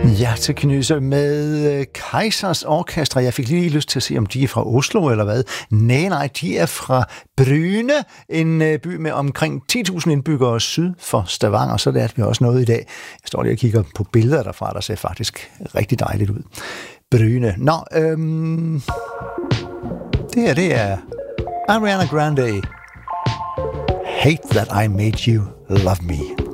Hjerteknuse med Kaisers Orkestra. Jeg fik lige lyst til at se, om de er fra Oslo eller hvad. Nej, de er fra Bryne, en by med omkring 10.000 indbyggere syd for Stavanger, så lærte vi også noget i dag. Jeg står lige og kigger på billeder derfra, der ser faktisk rigtig dejligt ud. Bryne. Det er Ariana Grande. Hate that I made you love me.